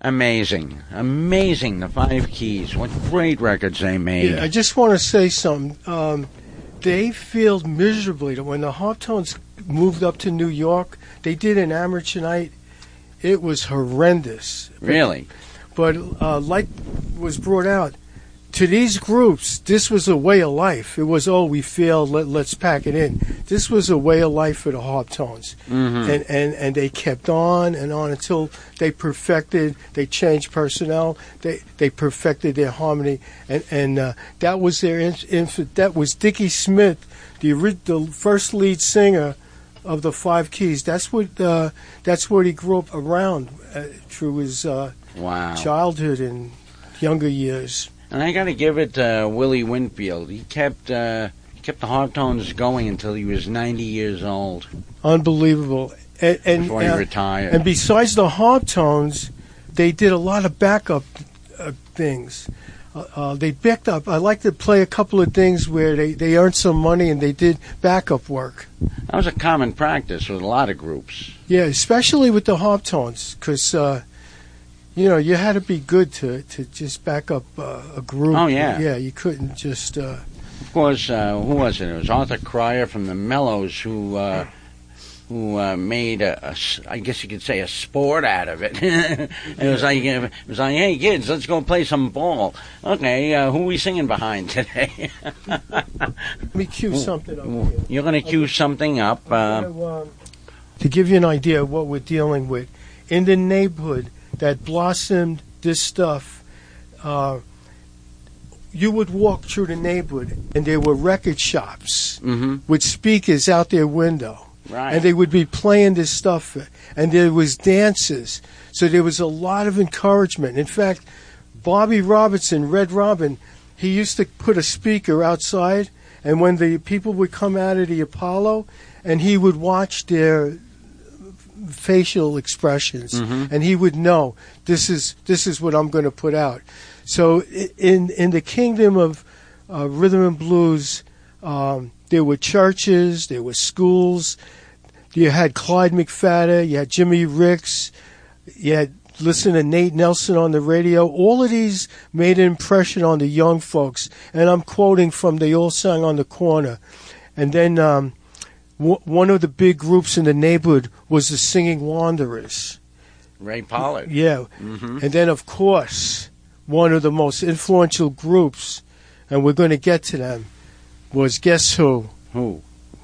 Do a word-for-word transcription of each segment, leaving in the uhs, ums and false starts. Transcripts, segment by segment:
Amazing. Amazing, the Five Keys. What great records they made. Yeah, I just want to say something. Um, they failed miserably. When the Hoptones moved up to New York, they did an amateur night. It was horrendous. Really? But uh, like was brought out, to these groups, this was a way of life. It was, oh, we failed, let, let's pack it in. This was a way of life for the Hoptones. Mm-hmm. And, and, and they kept on and on until they perfected, they changed personnel, they they perfected their harmony. And, and uh, that was their infant, that was Dickie Smith, the, the first lead singer of the Five Keys. That's what uh, that's what he grew up around uh, through his uh, wow. childhood and younger years. And I got to give it to uh, Willie Winfield. He kept uh, he kept the Hoptones going until he was ninety years old. Unbelievable. And, and, before he uh, retired. And besides the Hoptones, they did a lot of backup uh, things. Uh, uh, they backed up. I like to play a couple of things where they, they earned some money and they did backup work. That was a common practice with a lot of groups. Yeah, especially with the Hoptones, because uh, you know, you had to be good to, to just back up uh, a group. Oh, yeah. Yeah, you couldn't just... Uh, of course, uh, who was it? It was Arthur Cryer from the Mellows who uh, who uh, made, a, a, I guess you could say, a sport out of it. it was like, it was like, hey, kids, let's go play some ball. Okay, uh, who are we singing behind today? Let me cue something up here. You're going to cue okay. something up. Uh, gonna, um, to give you an idea of what we're dealing with, in the neighborhood that blossomed this stuff, uh, you would walk through the neighborhood and there were record shops mm-hmm. with speakers out their window. Right. And they would be playing this stuff. And there was dances. So there was a lot of encouragement. In fact, Bobby Robertson, Red Robin, he used to put a speaker outside, and when the people would come out of the Apollo, and he would watch their facial expressions, mm-hmm. and he would know this is this is what I'm going to put out. So in in the kingdom of uh, rhythm and blues, um, there were churches, there were schools. You had Clyde McFadden, you had Jimmy Ricks, you had listen to Nate Nelson on the radio. All of these made an impression on the young folks, and I'm quoting from They All Sang on the Corner. And then um, w- one of the big groups in the neighborhood was the Singing Wanderers. Ray Pollard. Yeah. Mm-hmm. And then, of course, one of the most influential groups, and we're going to get to them, was guess who? Who?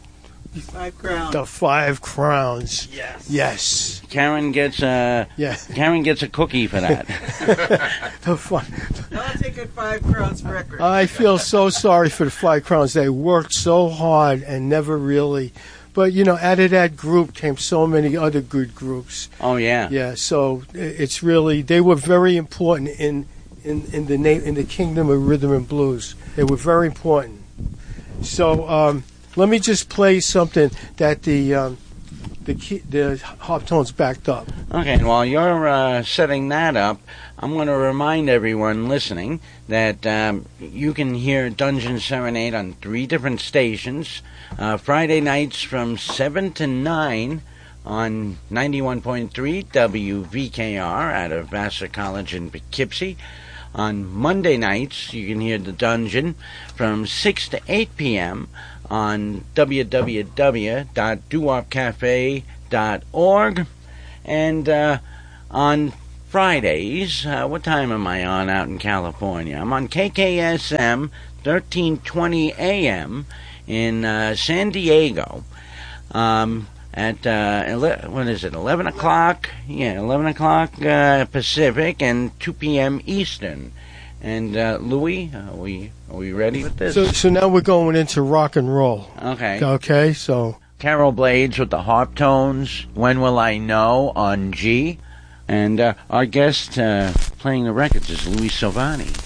Five Crowns. The Five Crowns. Yes. Yes. Karen gets a yeah. Karen gets a cookie for that. The fi- I'll take a Five Crowns record. I feel so sorry for the Five Crowns. They worked so hard and never really. But you know, out of that group came so many other good groups. Oh yeah. Yeah. So it's really they were very important in in in the na- in the kingdom of rhythm and blues. They were very important. So. Um, Let me just play something that the um, the key, the Hoptones backed up. Okay, and while you're uh, setting that up, I'm going to remind everyone listening that um, you can hear Dungeon Serenade on three different stations. Uh, Friday nights from seven to nine on ninety-one point three W V K R out of Vassar College in Poughkeepsie. On Monday nights, you can hear the Dungeon from six to eight p.m. on w w w dot doo wop cafe dot org. And uh, on Fridays, uh, what time am I on out in California? I'm on K K S M thirteen twenty A M in uh, San Diego. Um, at, uh, ele- what is it, eleven o'clock? Yeah, eleven o'clock uh, Pacific and two p.m. Eastern. And, uh, Louis, are we, are we ready with this? So, so now we're going into rock and roll. Okay. Okay, so. Carol Blades with the Hoptones, When Will I Know on G. And uh, our guest uh, playing the records is Louis Silvani.